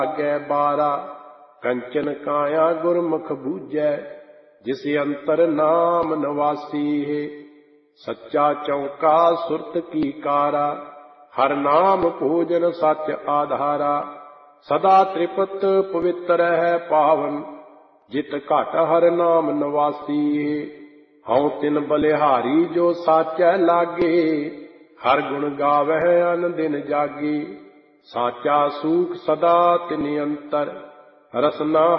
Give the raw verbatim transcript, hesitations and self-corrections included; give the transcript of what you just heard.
ਲਾਗੈ ਬਾਰਾ। ਕੰਚਨ ਕਾਇਆ ਗੁਰਮੁਖ ਬੂਝੈ, ਜਿਸ ਅੰਤਰ ਨਾਮ ਨਿਵਾਸੀ ਹੈ। ਸੱਚਾ ਚੌਂਕਾ ਸੁਰਤ ਕੀ ਕਾਰਾ, ਹਰ ਨਾਮ ਭੋਜਨ ਸੱਚ ਆਧਾਰਾ। ਸਦਾ ਤ੍ਰਿਪਤ ਪਵਿੱਤਰ ਹੈ ਪਾਵਨ, ਜਿਤ ਘਟ ਹਰ ਨਾਮ ਨਿਵਾਸੀ ਹੈ। ਹਉ ਤਿਨ ਬਲਿਹਾਰੀ ਜੋ ਸਾਚੈ ਲਾਗੇ, ਹਰ ਗੁਣ ਗਾਵਹਿ ਅਨ ਦਿਨ ਜਾਗੇ। ਸਾਚਾ ਸੂਖ ਸਦਾ ਤਿਨ ਅੰਤਰ, ਰਸਨਾ